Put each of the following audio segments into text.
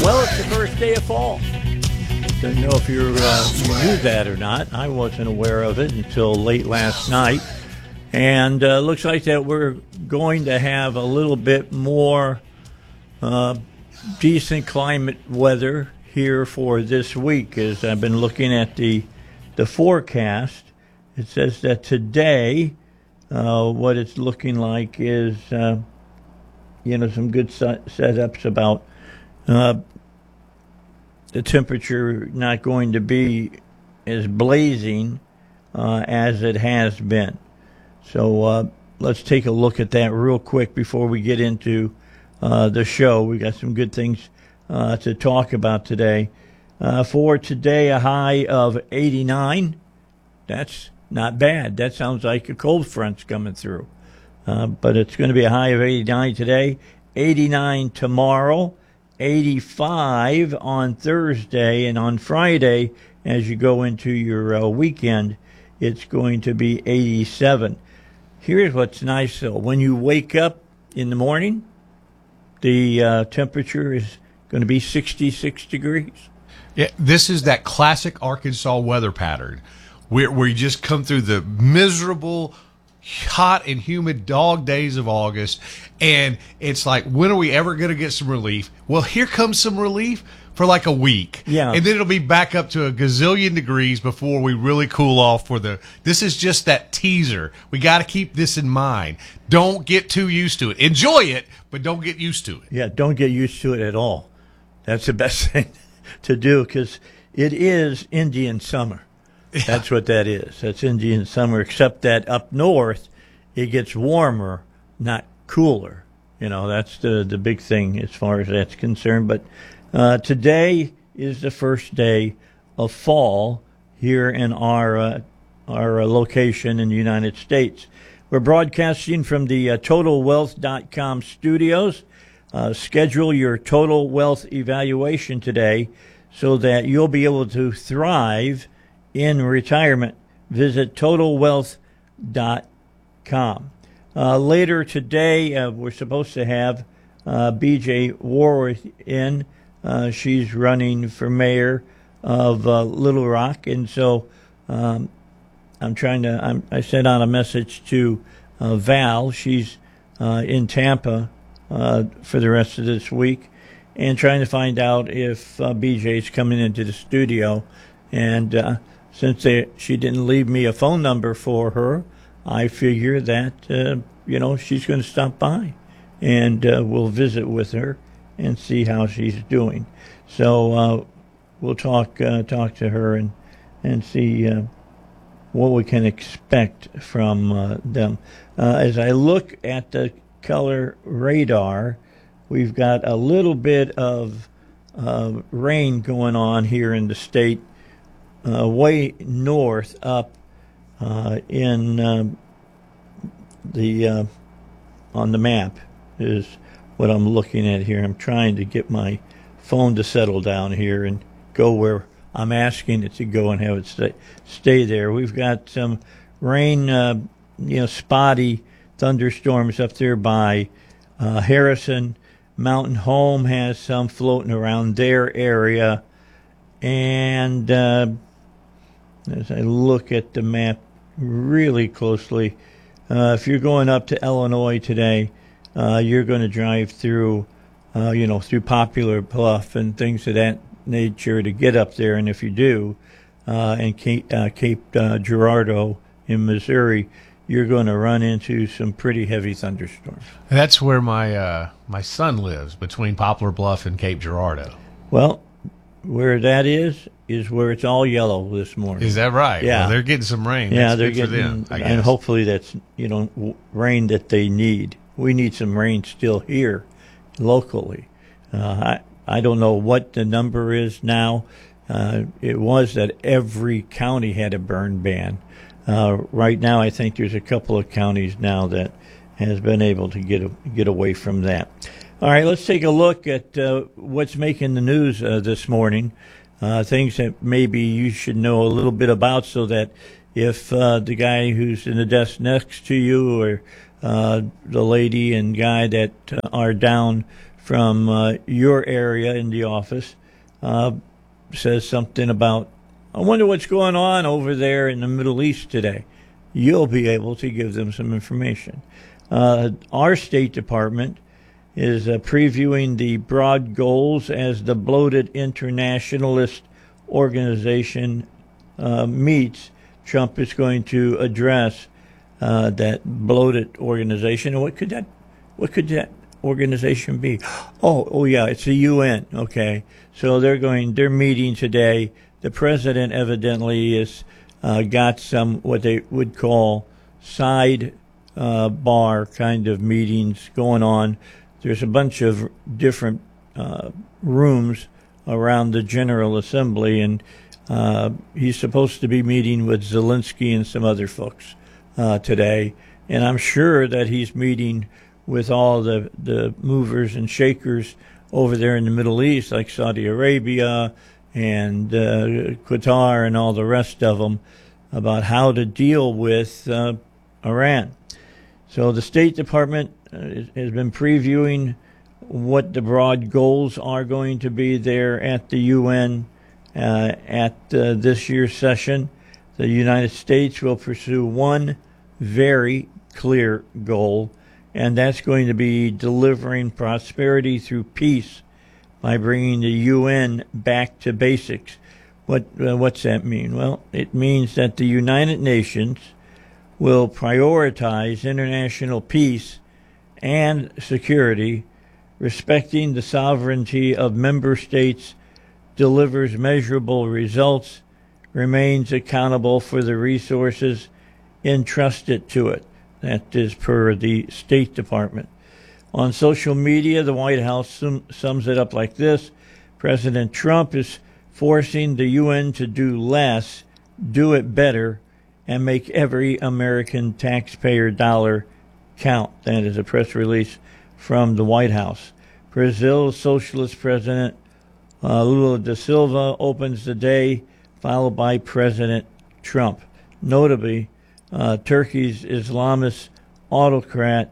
Well, it's the first day of fall. Don't know if you knew that or not. I wasn't aware of it until late last night. And looks like that we're going to have a little bit more decent climate weather here for this week. As I've been looking at the forecast, it says that today what it's looking like is, some good setups about the temperature not going to be as blazing as it has been. So let's take a look at that real quick before we get into the show. We got some good things to talk about today. For today, a high of 89. That's not bad. That sounds like a cold front's coming through. But it's going to be a high of 89 today, 89 tomorrow, 85 on Thursday, and on Friday, as you go into your weekend, it's going to be 87. Here's what's nice, though. When you wake up in the morning, the temperature is going to be 66 degrees. Yeah, this is that classic Arkansas weather pattern where you just come through the miserable, hot and humid dog days of August, and it's like, when are we ever going to get some relief? Well, here comes some relief for like a week. Yeah. And then it'll be back up to a gazillion degrees before we really cool off this is just that teaser. We got to keep this in mind. Don't get too used to it. Enjoy it, but don't get used to it. Yeah, don't get used to it at all. That's the best thing to do, because it is Indian summer. Yeah. That's what that is. That's Indian summer, except that up north it gets warmer, not cooler. That's the big thing as far as that's concerned. But today is the first day of fall here in our location in the United States. We're broadcasting from the TotalWealth.com studios. Schedule your Total Wealth evaluation today so that you'll be able to thrive in retirement. Visit TotalWealth.com. Later today, we're supposed to have B.J. Warwick in. She's running for mayor of Little Rock, and so I sent out a message to Val. She's in Tampa for the rest of this week, and trying to find out if BJ's coming into the studio. And since she didn't leave me a phone number for her, I figure that she's going to stop by, and we'll visit with her and see how she's doing. So we'll talk to her and see what we can expect from them. As I look at the color radar, we've got a little bit of rain going on here in the state, way north up in on the map is what I'm looking at here. I'm trying to get my phone to settle down here and go where I'm asking it to go and have it stay there. We've got some rain, spotty thunderstorms up there by Harrison. Mountain Home has some floating around their area. And as I look at the map really closely, if you're going up to Illinois today, you're going to drive through, through Poplar Bluff and things of that nature to get up there. And if you do, and Cape Girardeau in Missouri, you're going to run into some pretty heavy thunderstorms. That's where my son lives, between Poplar Bluff and Cape Girardeau. Well, where that is where it's all yellow this morning. Is that right? Yeah. Well, they're getting some rain. Yeah, that's they're good getting, for them, I guess. And hopefully that's, rain that they need. We need some rain still here locally. I don't know what the number is now. It was that every county had a burn ban. Right now, I think there's a couple of counties now that has been able to get away from that. All right, let's take a look at what's making the news this morning. Things that maybe you should know a little bit about, so that if the guy who's in the desk next to you, or the lady and guy that are down from your area in the office says something about, I wonder what's going on over there in the Middle East today, you'll be able to give them some information. Our State Department is previewing the broad goals as the bloated internationalist organization meets. Trump is going to address that bloated organization. What could that organization be? Oh yeah, it's the UN. Okay, so they're meeting today. The president evidently is got some what they would call side bar kind of meetings going on. There's a bunch of different rooms around the General Assembly, and he's supposed to be meeting with Zelensky and some other folks today. And I'm sure that he's meeting with all the movers and shakers over there in the Middle East, like Saudi Arabia and Qatar and all the rest of them, about how to deal with Iran. So the State Department has been previewing what the broad goals are going to be there at the UN at this year's session. The United States will pursue one very clear goal, and that's going to be delivering prosperity through peace by bringing the UN back to basics. What's that mean? Well, it means that the United Nations will prioritize international peace and security, respecting the sovereignty of member states, delivers measurable results, remains accountable for the resources entrusted to it. That is per the State Department. On social media, the White House sums it up like this: President Trump is forcing the UN to do less, do it better, and make every American taxpayer dollar count. That is a press release from the White House. Brazil's socialist president Lula da Silva opens the day, followed by President Trump. Notably, Turkey's Islamist autocrat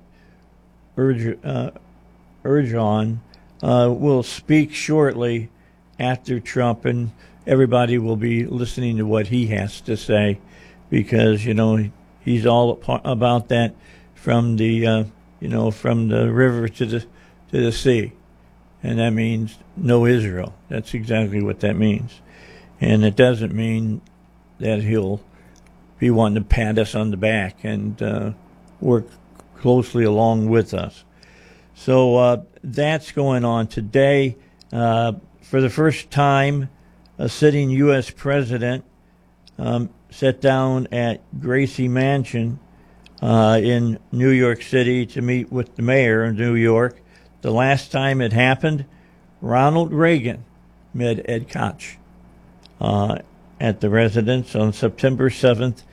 Erdogan will speak shortly after Trump, and everybody will be listening to what he has to say, because he's all about that from the from the river to the sea, and that means no Israel. That's exactly what that means, and it doesn't mean that he'll be wanting to pat us on the back and work closely along with us. So that's going on today. For the first time, a sitting U.S. president sat down at Gracie Mansion in New York City to meet with the mayor of New York. The last time it happened, Ronald Reagan met Ed Koch at the residence on September 7th,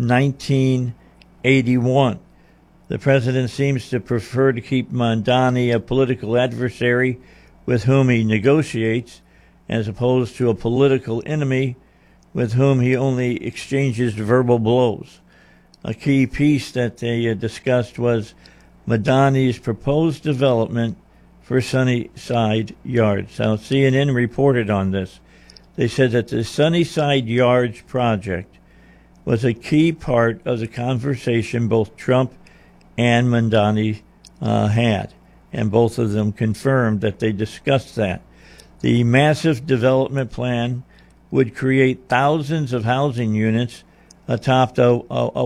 1981. The president seems to prefer to keep Mamdani a political adversary with whom he negotiates, as opposed to a political enemy with whom he only exchanges verbal blows. A key piece that they discussed was Mamdani's proposed development for Sunnyside Yards. Now, CNN reported on this. They said that the Sunnyside Yards project was a key part of the conversation both Trump and Mamdani had, and both of them confirmed that they discussed that. The massive development plan would create thousands of housing units atop a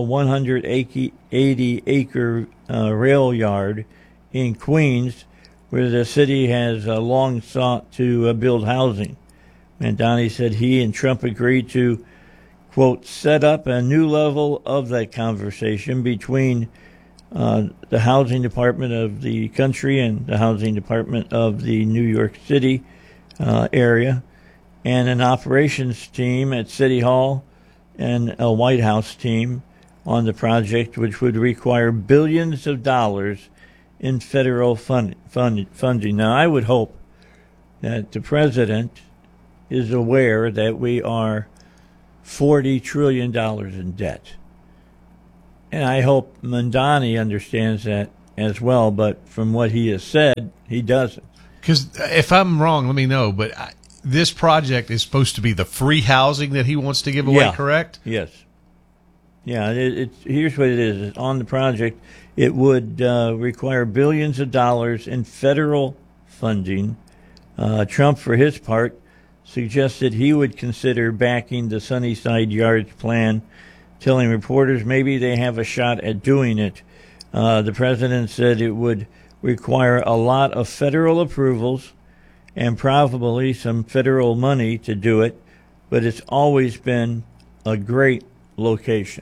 180-acre rail yard in Queens, where the city has long sought to build housing. Mamdani said he and Trump agreed to, quote, set up a new level of that conversation between the housing department of the country and the housing department of the New York City area, and an operations team at City Hall and a White House team on the project, which would require billions of dollars in federal funding. Now, I would hope that the president is aware that we are $40 trillion in debt. And I hope Mamdani understands that as well, but from what he has said, he doesn't. Because if I'm wrong, let me know. But this project is supposed to be the free housing that he wants to give away, Yeah. correct? Yes. Yeah, here's what it is. On the project, it would require billions of dollars in federal funding. Trump, for his part, suggested he would consider backing the Sunnyside Yards plan, telling reporters maybe they have a shot at doing it. The president said it would require a lot of federal approvals and probably some federal money to do it, but it's always been a great location.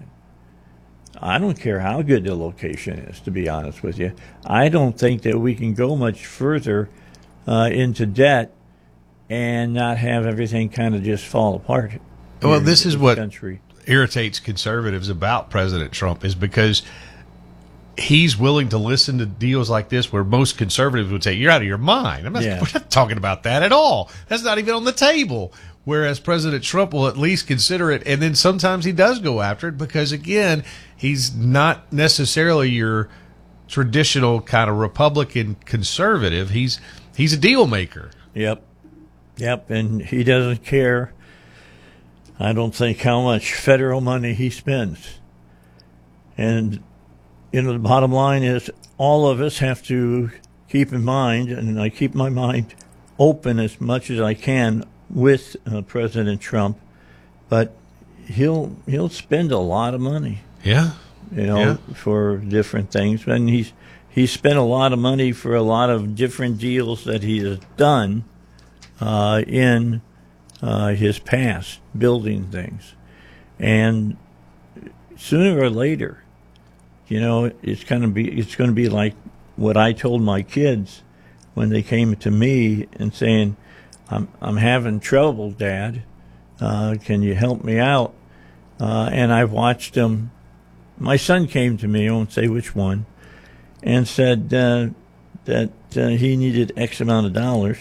I don't care how good the location is, to be honest with you. I don't think that we can go much further into debt and not have everything kind of just fall apart. Well, this is what country irritates conservatives about President Trump is because he's willing to listen to deals like this where most conservatives would say, you're out of your mind. We're not talking about that at all. That's not even on the table. Whereas President Trump will at least consider it, and then sometimes he does go after it because, again, he's not necessarily your traditional kind of Republican conservative. He's a deal maker. Yep, and he doesn't care, I don't think, how much federal money he spends. And the bottom line is all of us have to keep in mind, and I keep my mind open as much as I can with President Trump, but he'll spend a lot of money. Yeah. For different things. And he's spent a lot of money for a lot of different deals that he has done in his past, building things. And sooner or later, it's going to be like what I told my kids when they came to me and saying, I'm having trouble, Dad. Can you help me out? And I've watched them. My son came to me, I won't say which one, and said that he needed X amount of dollars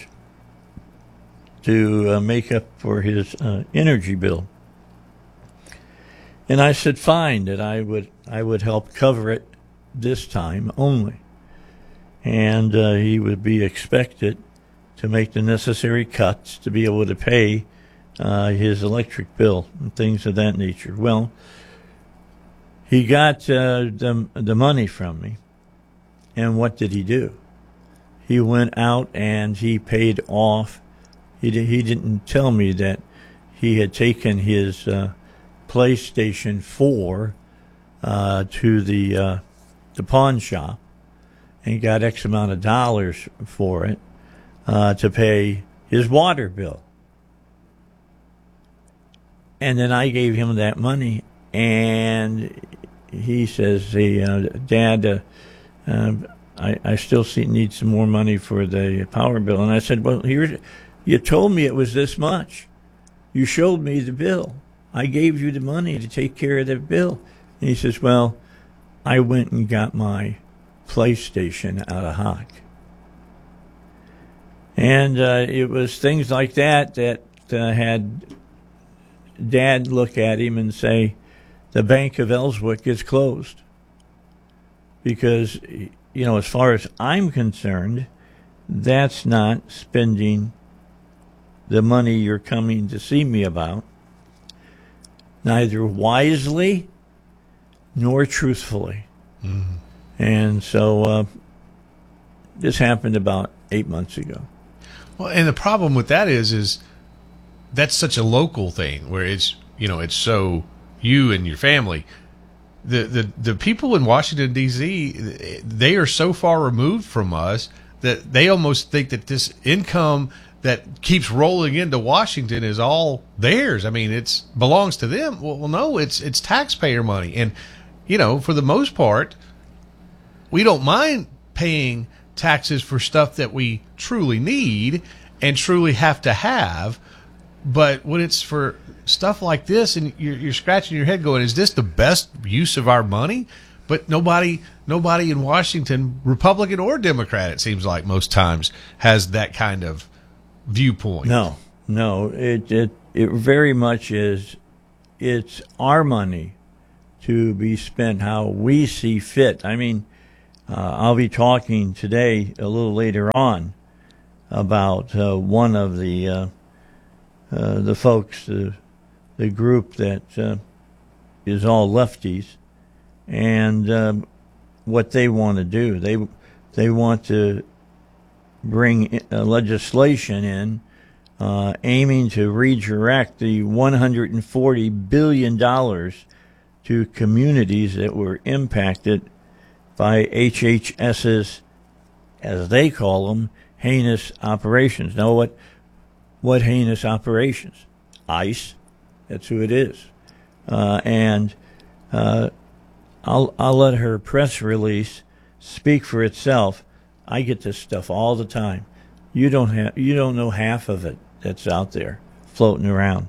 to make up for his energy bill. And I said, fine, that I would help cover it this time only. And he would be expected to make the necessary cuts to be able to pay his electric bill and things of that nature. Well, he got the money from me, and what did he do? He went out and he paid off. He didn't tell me that he had taken his PlayStation 4 to the pawn shop and got X amount of dollars for it to pay his water bill. And then I gave him that money, and he says, "Hey, Dad, I still need some more money for the power bill." And I said, "Well, you told me it was this much. You showed me the bill. I gave you the money to take care of that bill." And he says, "Well, I went and got my PlayStation out of hock." And it was things like that had Dad look at him and say, the Bank of Ellswick is closed. Because, as far as I'm concerned, that's not spending the money you're coming to see me about, neither wisely nor truthfully. Mm-hmm. And so this happened about 8 months ago. Well, and the problem with that is that's such a local thing where it's so you and your family. The people in Washington, D.C., they are so far removed from us that they almost think that this income that keeps rolling into Washington is all theirs. I mean, it belongs to them. Well, no, it's taxpayer money. And, for the most part, we don't mind paying taxes for stuff that we truly need and truly have to have. But when it's for stuff like this, and you're scratching your head going, is this the best use of our money? But nobody in Washington, Republican or Democrat, it seems like most times, has that kind of viewpoint. No, it very much is. It's our money to be spent how we see fit. I mean, I'll be talking today a little later on about one of the folks, the group that is all lefties, and what they want to do. They want to bring legislation in aiming to redirect the $140 billion to communities that were impacted by HHS's, as they call them, heinous operations. Now, what heinous operations? ICE. That's who it is. And I'll let her press release speak for itself. I get this stuff all the time. You don't know half of it that's out there floating around.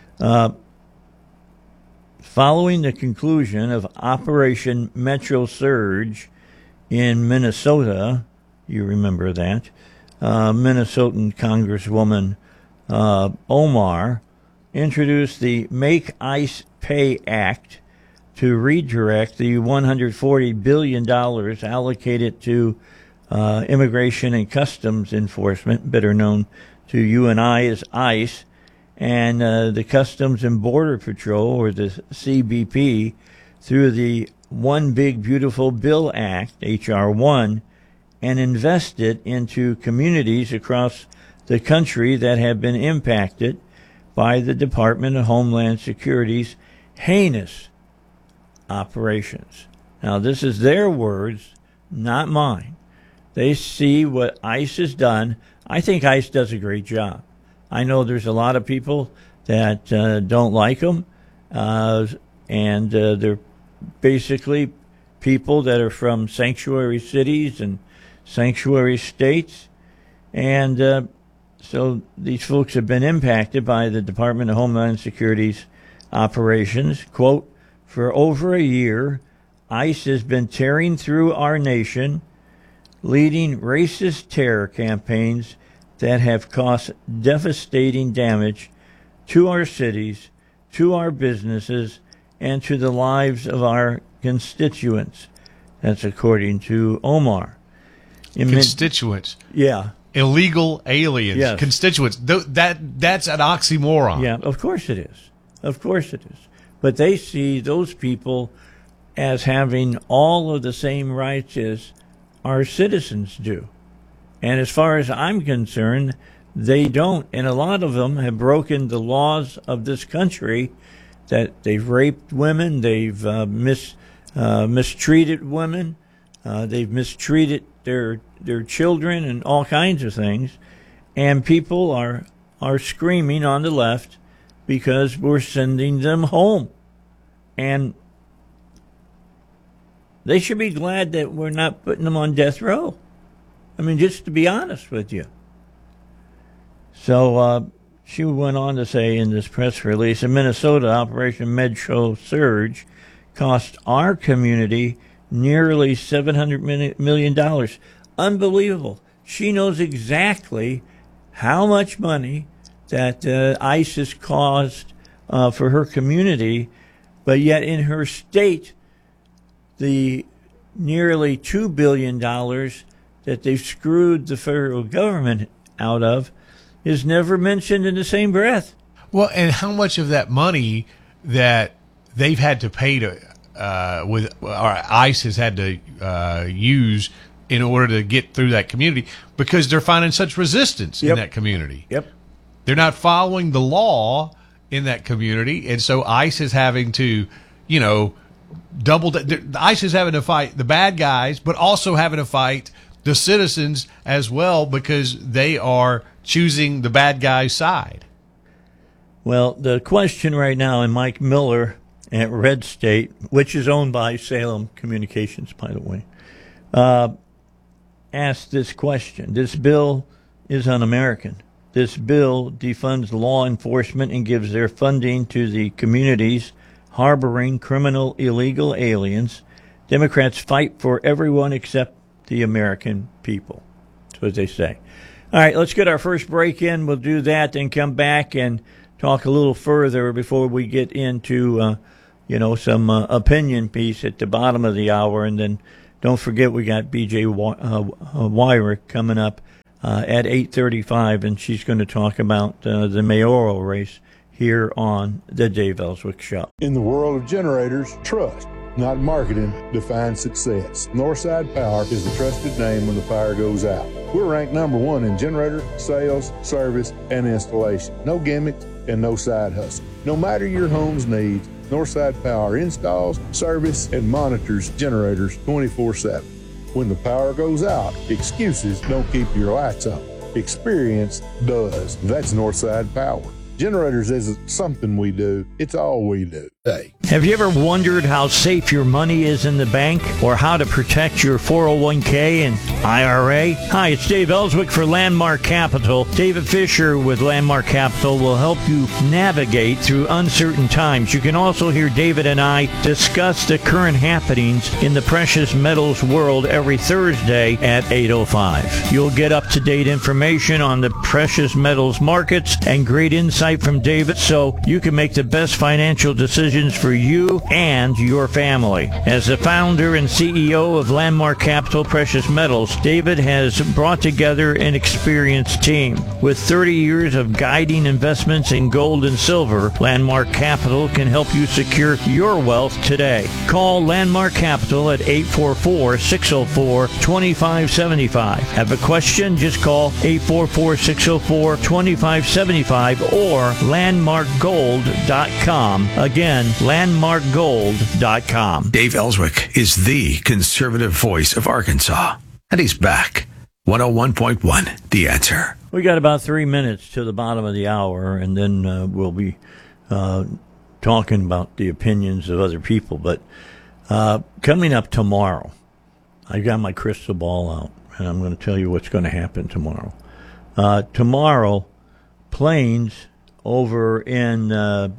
Following the conclusion of Operation Metro Surge in Minnesota, you remember that, Minnesotan Congresswoman Omar introduced the Make ICE Pay Act to redirect the $140 billion allocated to Immigration and Customs Enforcement, better known to you and I as ICE, and the Customs and Border Patrol, or the CBP, through the One Big Beautiful Bill Act, H.R. 1, and invest it into communities across the country that have been impacted by the Department of Homeland Security's heinous operations. Now, this is their words, not mine. They see what ICE has done. I think ICE does a great job. I know there's a lot of people that don't like them, and they're basically people that are from sanctuary cities and sanctuary states. And so these folks have been impacted by the Department of Homeland Security's operations. Quote, for over a year, ICE has been tearing through our nation, leading racist terror campaigns that have caused devastating damage to our cities, to our businesses, and to the lives of our constituents. That's according to Omar. Constituents. Yeah. Illegal aliens. Yes. Constituents. That's an oxymoron. Yeah, of course it is. Of course it is. But they see those people as having all of the same rights as our citizens do. And as far as I'm concerned, they don't. And a lot of them have broken the laws of this country, that they've raped women, they've mistreated women, they've mistreated their children and all kinds of things. And people are screaming on the left because we're sending them home. And they should be glad that we're not putting them on death row. I mean, just to be honest with you. So she went on to say in this press release, in Minnesota, Operation Metro Surge cost our community nearly $700 million. Unbelievable. She knows exactly how much money that ICE has caused for her community, but yet in her state, the nearly $2 billion that they've screwed the federal government out of is never mentioned in the same breath. Well, and how much of that money that they've had to pay to, or ICE has had to use in order to get through that community, because they're finding such resistance in that community. Yep. They're not following the law in that community, and so ICE is having to, ICE is having to fight the bad guys, but also having to fight the citizens as well, because they are choosing the bad guy's side. Well, the question right now, and Mike Miller at Red State, which is owned by Salem Communications, by the way, asked this question. This bill is un-American. This bill defunds law enforcement and gives their funding to the communities harboring criminal illegal aliens. Democrats fight for everyone except the American people. That's what they say. All right, let's get our first break in. We'll do that, then come back and talk a little further before we get into, some opinion piece at the bottom of the hour. And then don't forget we got B.J. Wyrick coming up at 8:35, and she's going to talk about the mayoral race here on the Dave Ellswick Show. In the world of generators, trust, not marketing, defines success. Northside Power is the trusted name when the fire goes out. We're ranked number one in generator sales, service, and installation. No gimmicks and no side hustle. No matter your home's needs, Northside Power installs, service, and monitors generators 24/7. When the power goes out, excuses don't keep your lights on. Experience does. That's Northside Power. Generators isn't something we do, it's all we do. Hey. Have you ever wondered how safe your money is in the bank or how to protect your 401k and IRA? Hi, it's Dave Ellswick for Landmark Capital. David Fisher with Landmark Capital will help you navigate through uncertain times. You can also hear David and I discuss the current happenings in the precious metals world every Thursday at 8:05. You'll get up-to-date information on the precious metals markets and great insight from David so you can make the best financial decisions for you and your family. As the founder and CEO of Landmark Capital Precious Metals, David has brought together an experienced team. With 30 years of guiding investments in gold and silver, Landmark Capital can help you secure your wealth today. Call Landmark Capital at 844-604-2575. Have a question? Just call 844-604-2575 or landmarkgold.com. Again, landmarkgold.com. Dave Ellswick is the conservative voice of Arkansas, and he's back. 101.1, The Answer. We got about 3 minutes to the bottom of the hour, and then we'll be talking about the opinions of other people. But coming up tomorrow, I got my crystal ball out, and I'm going to tell you what's going to happen tomorrow. Tomorrow, planes over in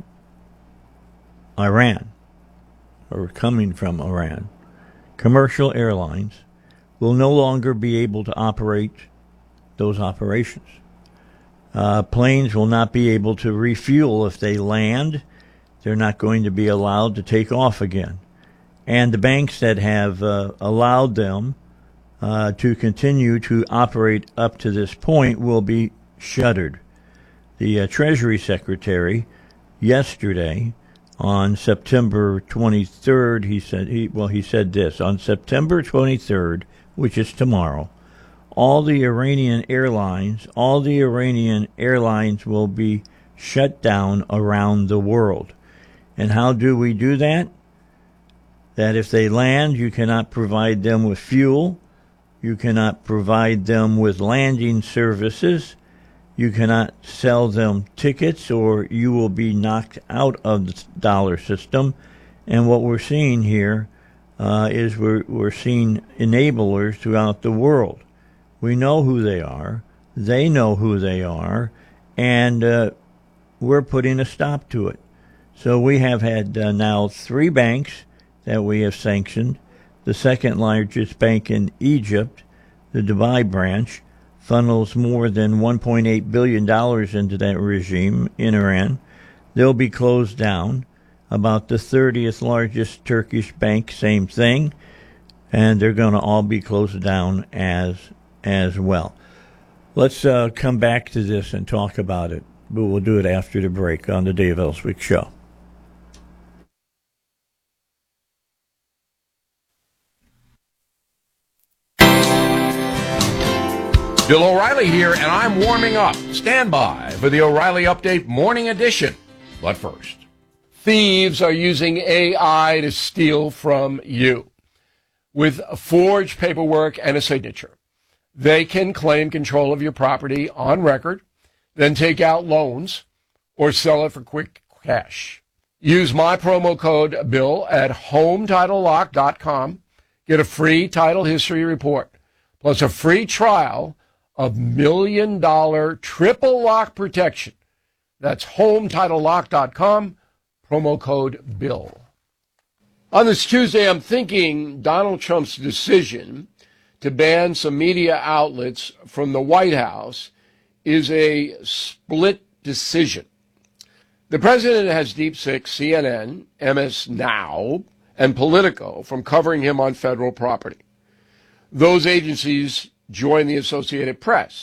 Iran, or coming from Iran, commercial airlines will no longer be able to operate those operations. Planes will not be able to refuel if they land. They're not going to be allowed to take off again. And the banks that have allowed them to continue to operate up to this point will be shuttered. The Treasury Secretary yesterday, on September 23rd, he said this. On September 23rd, which is tomorrow, all the Iranian airlines will be shut down around the world. And how do we do that? That if they land, you cannot provide them with fuel. You cannot provide them with landing services. You cannot sell them tickets, or you will be knocked out of the dollar system. And what we're seeing here is we're seeing enablers throughout the world. We know who they are. They know who they are. And we're putting a stop to it. So we have had now 3 banks that we have sanctioned. The second largest bank in Egypt, the Dubai branch, funnels more than $1.8 billion into that regime in Iran. They'll be closed down. About the 30th largest Turkish bank, same thing. And they're going to all be closed down as well. Let's come back to this and talk about it. But we'll do it after the break on the Dave Ellswick Show. Bill O'Reilly here, and I'm warming up. Stand by for the O'Reilly Update Morning Edition. But first, thieves are using AI to steal from you. With forged paperwork and a signature, they can claim control of your property on record, then take out loans or sell it for quick cash. Use my promo code BILL at HomeTitleLock.com. Get a free title history report, plus a free trial of $1 million triple lock protection. That's HomeTitleLock.com, promo code BILL. On this Tuesday, I'm thinking Donald Trump's decision to ban some media outlets from the White House is a split decision. The president has Deep Six, CNN, MS Now, and Politico from covering him on federal property. Those agencies join the Associated Press